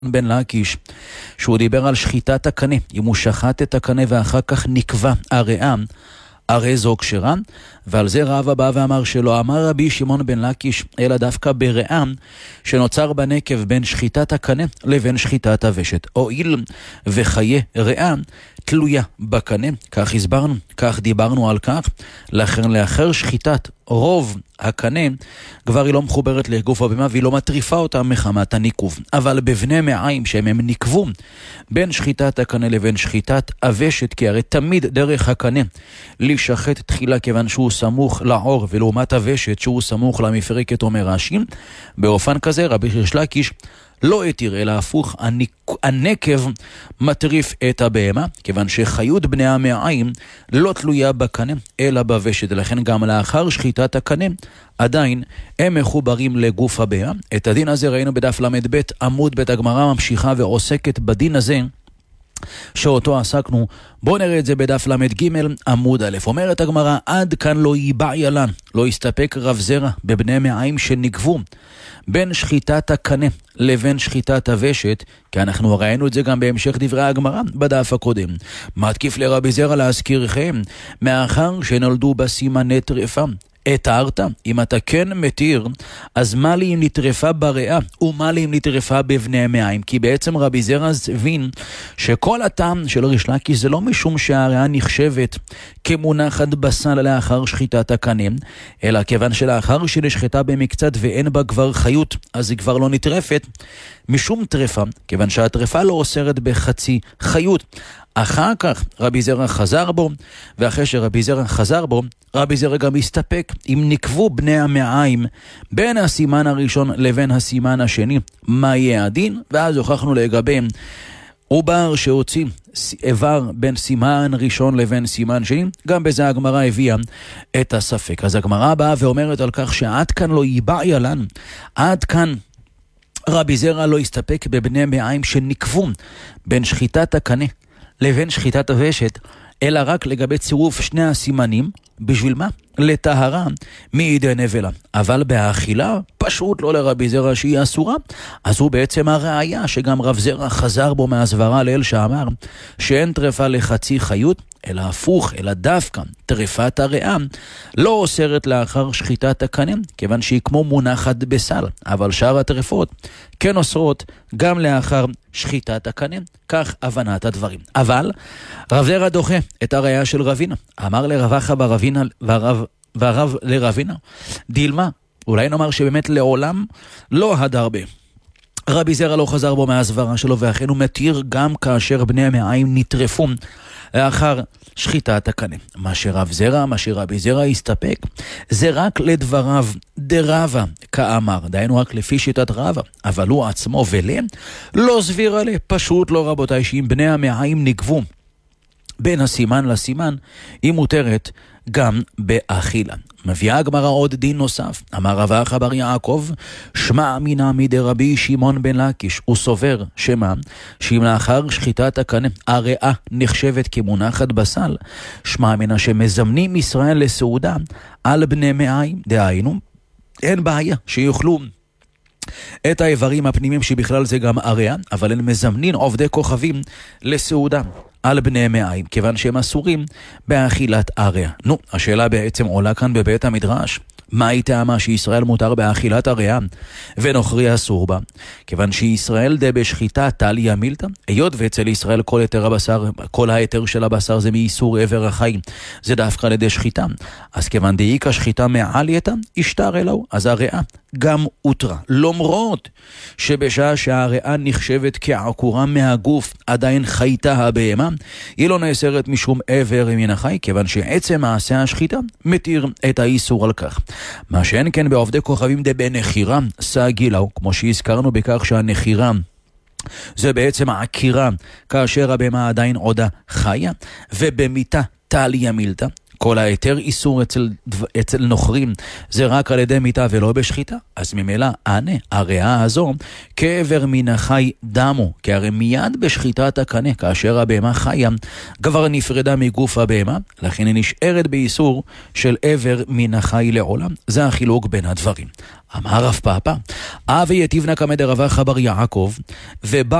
בן לקיש, שהוא דיבר על שחיטת הקנה. אם הוא שחט את הקנה ואחר כך נקבע הריאה, הרי זו כשרה, ועל זה רבא בא ואמר שלא אמר רבי שמעון בן לקיש, אלא דווקא בריאה שנוצר בנקב בין שחיטת הקנה לבין שחיטת הוושת. הואיל וחיי ריאה תלויה בקנה, כך הסברנו, כך דיברנו על כך, לאחר שחיטת רוב הקנה, כבר היא לא מחוברת לגוף הבהמה והיא לא מטריפה אותה מחמת הניקוב. אבל בבני מעיים שהם נקבו בין שחיטת הקנה לבין שחיטת הוושת, כי הרי תמיד דרך הקנה להישחט תחילה כיוון שהוא סמוך לעור, ולעומת הוושת שהוא סמוך למפרקת אומר רש"י, באופן כזה רבי ריש לקיש לא התיר, אלא הפוך, הנקב מטריף את הבהמה, כיוון שחיות בני המעיים לא תלויה בקנה, אלא בוושת. לכן גם לאחר שחיטת הקנה, עדיין הם מחוברים לגוף הבהמה. את הדין הזה ראינו בדף למד ב' עמוד ב'. הגמרא ממשיכה ועוסקת בדין הזה שאותו עסקנו. בואו נראה את זה בדף למד ג' עמוד א'. אומרת הגמרא, עד כאן לא ייבעיה לן, לא יסתפק רב זרע בבני מעיים שנקבו בין שחיטת הקנה לבין שחיטת הוושת, כי אנחנו ראינו את זה גם בהמשך דברי הגמרא בדף הקודם. מתקיף לרבי זרע להזכירכם, מאחר שנולדו בסימני טרפה, התארת, אם אתה כן מתיר, אז מה לי אם נטרפה בריאה, ומה לי אם נטרפה בבני מעיים? כי בעצם רבי זרע הבין שכל הטעם של ריש לקיש זה לא משום שהריאה נחשבת כמונחת בסל לאחר שחיטת הקנה, אלא כיוון שלאחר שנשחטה במקצת ואין בה כבר חיות, אז היא כבר לא נטרפת משום טרפה, כיוון שהטרפה לא אוסרת בחצי חיות. אחר כך רבי זרע חזר בו, ואחרי שרבי זרע חזר בו, רבי זרע גם הסתפק אם נקבו בני המעיים בין הסימן הראשון לבין הסימן השני, מה יהיה הדין? ואז הוכחנו לגביהם עובר שהוציא איבר בין סימן ראשון לבין סימן שני, גם בזה הגמרא הביאה את הספק. אז הגמרא באה ואומרת על כך שעד כאן לא ייבעיה לן, עד כאן רבי זרע לא הסתפק בבני מעיים שנקבו בין שחיטת הקנה לבין שחיטת הוושת, אלא רק לגבי צירוף שני הסימנים. בשביל מה? לטהרה מידי נבלה. אבל באכילה פשוט לא לרבי זרע שהיא אסורה. אז הוא בעצם הראיה שגם רב זרע חזר בו מהסברה לאל שאמר שאין טרפה לחצי חיות, אלא הפוך, אלא דווקא טרפת הריאה לא אוסרת לאחר שחיטת הקנה, כיוון שהיא כמו מונחת בסל, אבל שאר הטרפות כן אוסרות גם לאחר שחיטת הקנה. כך הבנת הדברים. אבל רב זרע דוחה את הראיה של רבינה. אמר לרבחה ברבינה והרב לרבינה, דילמה, אולי נאמר שבאמת לעולם לא הדרבה. רבי זרע לא חזר בו מהסברה שלו, ואכן הוא מתיר גם כאשר בני המעיים נטרפו לאחר שחיטת הקנה. מה שרבי זרע הסתפק זה רק לדבריו דרבה כאמר, דהיינו רק לפי שיטת רבה, אבל הוא עצמו ולם לא סביר עליה. פשוט לא רבותיי, שאם בני המעיים נקבו בין הסימן לסימן, היא מותרת גם באכילה. מביאה הגמרא עוד דין נוסף. אמר רב אחא בר יעקב, שמע אמינא מדרבי שמעון בן לקיש, הוא סובר שמה שאם לאחר שחיטת הקנה הריאה נחשבת כמונחת בסל, שמע אמינא שמזמנים ישראל לסעודה על בני מעיים, דהיינו אין בעיה שיוכלו את האיברים הפנימיים שבכלל זה גם הריאה, אבל הם מזמנים עובדי כוכבים לסעודה על בני מעיים, כיוון שהם אסורים באכילת הריאה. השאלה בעצם עולה כאן בבית המדרש, מה היא טעמה שישראל מותר באכילת הריאה ונוכרי אסור בה? כיוון שישראל דה בשחיטה תליה מילתא, היות ואצל ישראל כל היתר של הבשר זה מאיסור עבר החי, זה דווקא לידי שחיטה. אז כיוון דאיקה שחיטה מעלייתא ישתר אלוהו, אז הריאה גם הותרה, למרות שבשעה שהריאה נחשבת כעקורה מהגוף, עדיין חייתה הבהמה, היא לא נאסרת משום עבר מן החי, כיוון שעצם מעשה השחיטה מתיר את האיסור על כך. מה שאין כן בעובדי כוכבים דה בנחירה סגילאו, כמו שהזכרנו בכך שהנחירה זה בעצם העקירה כאשר הבהמה עדיין עודה חיה, ובמיתה תליה מילתא, כל היתר איסור אצל נוכרים זה רק על ידי מיתה ולא בשחיטה, אז ממילא ענה, הריאה הזו כאיבר מן החי דמו, כי הרי מיד בשחיטת הקנה, כאשר הבהמה חיה, כבר נפרדה מגוף הבהמה, לכן היא נשארת באיסור של איבר מן החי לעולם. זה החילוק בין הדברים. אמר רב פאפא, אבי יתיבנה קמא דרבא בר יעקב, ובא